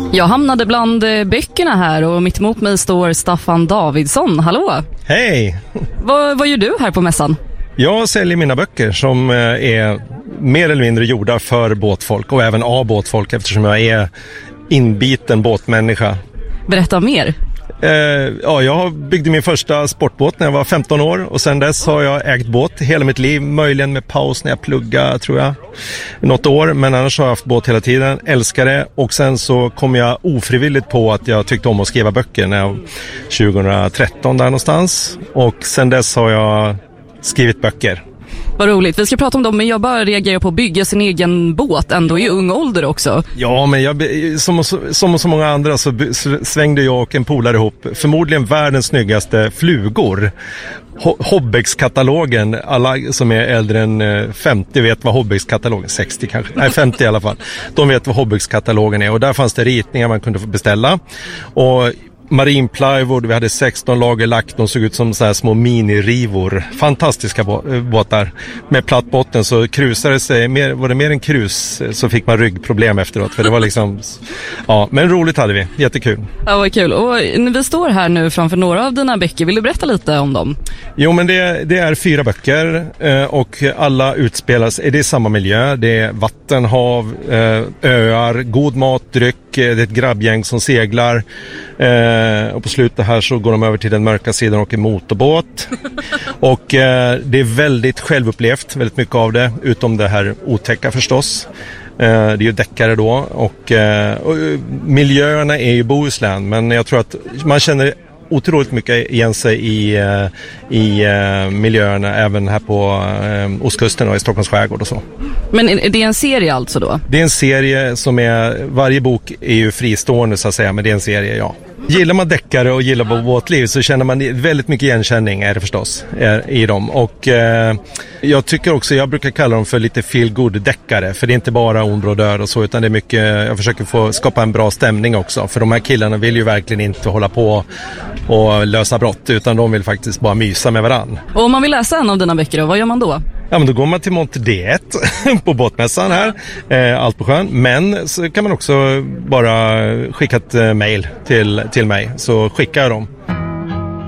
Jag hamnade bland böckerna här och mitt emot mig står Staffan Davidsson. Hallå! Hej! Vad gör du här på mässan? Jag säljer mina böcker som är mer eller mindre gjorda för båtfolk och även av båtfolk eftersom jag är inbiten båtmänniska. Berätta mer. Jag byggde min första sportbåt när jag var 15 år och sen dess har jag ägt båt hela mitt liv, möjligen med paus när jag pluggade tror jag, något år, men annars har jag haft båt hela tiden, älskar det och sen så kom jag ofrivilligt på att jag tyckte om att skriva böcker när jag 2013 där någonstans och sen dess har jag skrivit böcker. Vad roligt, vi ska prata om dem men jag bara reagerar på att bygga sin egen båt ändå i ung ålder också. Ja, men som så många andra så svängde jag och en polare ihop förmodligen världens snyggaste flugor. Hobbex-katalogen, alla som är äldre än 50 vet vad Hobbex-katalogen, 60 kanske, nej 50 i alla fall. De vet vad Hobbex-katalogen är och där fanns det ritningar man kunde beställa och marinplywood, vi hade 16 lager lack, de såg ut som så här små minirivor. Fantastiska båtar. Med platt botten så krusade sig, var det mer än krus så fick man ryggproblem efteråt. För det var liksom, ja, men roligt hade vi, jättekul. Ja, vad kul. Och vi står här nu framför några av dina böcker, vill du berätta lite om dem? Jo, men det är 4 böcker och alla utspelas, det är samma miljö, det är vatten, hav, öar, god mat, dryck, det är ett grabbgäng som seglar. Och på slutet här så går de över till den mörka sidan och åker motorbåt. Och det är väldigt självupplevt, väldigt mycket av det, utom det här otäcka förstås. Det är ju deckare då och miljöerna är ju Bohuslän, men jag tror att man känner otroligt mycket igen sig i miljöerna även här på ostkusten och i Stockholms skärgård och så. Men är det en serie alltså då? Det är en serie som varje bok är ju fristående så att säga, men det är en serie, ja. Gillar man deckare och gillar båtliv så känner man väldigt mycket igenkänning är det förstås i dem. Och jag tycker också, jag brukar kalla dem för lite feel-good-deckare. För det är inte bara ond och död och så, utan det är mycket, jag försöker skapa en bra stämning också. För de här killarna vill ju verkligen inte hålla på och lösa brott, utan de vill faktiskt bara mysa med varann. Och om man vill läsa en av dina böcker då, vad gör man då? Ja, men då går man till Monte D1 på båtmässan här, allt på sjön. Men så kan man också bara skicka ett mejl till mig, så skickar jag dem.